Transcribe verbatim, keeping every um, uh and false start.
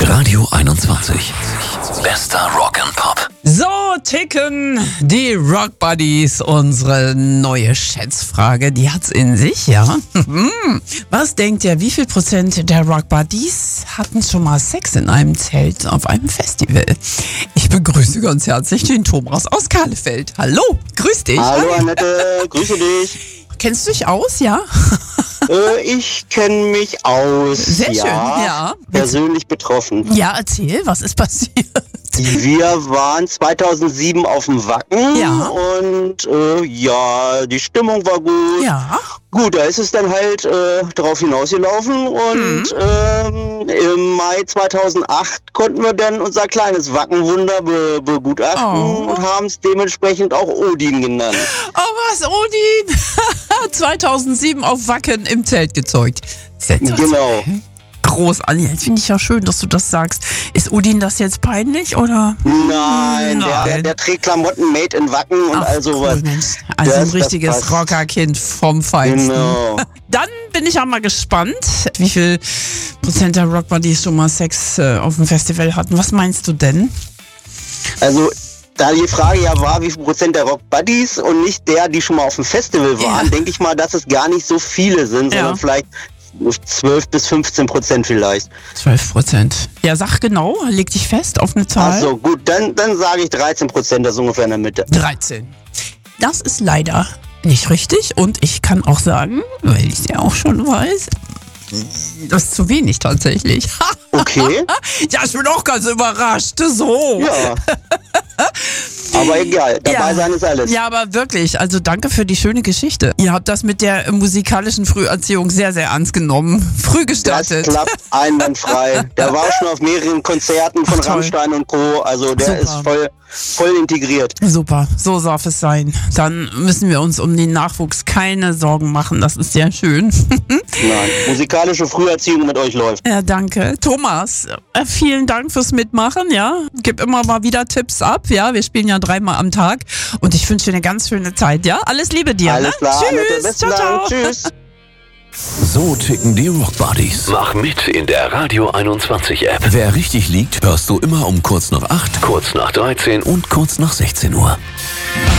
Radio einundzwanzig. Bester Rock and Pop. So ticken die Rock Buddies. Unsere neue Schätzfrage, die hat's in sich, ja? Was denkt ihr, wie viel Prozent der Rock Buddies hatten schon mal Sex in einem Zelt auf einem Festival? Ich begrüße ganz herzlich den Thomas aus Kahlefeld. Hallo, grüß dich. Hallo Annette, grüße dich. Kennst du dich aus, ja? äh, ich kenne mich aus. Sehr ja, schön, ja. Persönlich betroffen. Ja, erzähl, was ist passiert? Wir waren zweitausendsieben auf dem Wacken Ja. und äh, ja, die Stimmung war gut. Ja. Gut, da ist es dann halt äh, darauf hinausgelaufen und Mhm. ähm, im Mai zweitausendacht konnten wir dann unser kleines Wackenwunder be begutachten Oh. und haben es dementsprechend auch Odin genannt. Oh was, Odin? zweitausendsieben auf Wacken im Zelt gezeugt. Sensationell. Genau. Großartig. Jetzt finde ich ja schön, dass du das sagst. Ist Odin das jetzt peinlich, oder? Nein, Der, der, Nein. der trägt Klamotten made in Wacken und Ach, all sowas. cool, Mensch. Also Das- ein das richtiges passt. Rockerkind vom Feinsten. Genau. Dann bin ich auch mal gespannt, wie viel Prozent der Rockbuddies schon mal Sex äh, auf dem Festival hatten. Was meinst du denn? Also, da die Frage ja war, wie viel Prozent der Rock Buddies und nicht der, die schon mal auf dem Festival waren, Ja. denke ich mal, dass es gar nicht so viele sind, Ja. sondern vielleicht zwölf bis fünfzehn Prozent vielleicht. zwölf Prozent. Ja, sag genau, leg dich fest auf eine Zahl. Also gut, dann, dann sage ich dreizehn Prozent, das ist ungefähr in der Mitte. dreizehn. Das ist leider nicht richtig und ich kann auch sagen, weil ich es ja auch schon weiß, das ist zu wenig tatsächlich. Okay, Ja, ich bin auch ganz überrascht. So. ja. Aber egal, dabei Ja. sein ist alles. Ja, aber wirklich, also danke für die schöne Geschichte. Ihr habt das mit der musikalischen Früherziehung sehr, sehr ernst genommen. Früh Das gestartet. klappt einwandfrei. Der war schon auf mehreren Konzerten von Ach, toll. Rammstein und Co. Also der Super. ist voll, voll integriert. Super, so darf es sein. Dann müssen wir uns um den Nachwuchs keine Sorgen machen. Das ist sehr schön. Nein, musikalische Früherziehung mit euch läuft. Ja, danke. Thomas, äh, vielen Dank fürs Mitmachen, ja. Gib immer mal wieder Tipps ab, ja. Wir spielen ja dreimal am Tag und ich wünsche dir eine ganz schöne Zeit, ja. Alles Liebe dir, Alles ne? klar, Annette, Tschüss, besten ciao, ciao. Dank. Tschüss. So ticken die Rock Buddies. Mach mit in der Radio einundzwanzig App. Wer richtig liegt, hörst du immer um kurz nach acht, Kurz nach dreizehn und kurz nach sechzehn Uhr.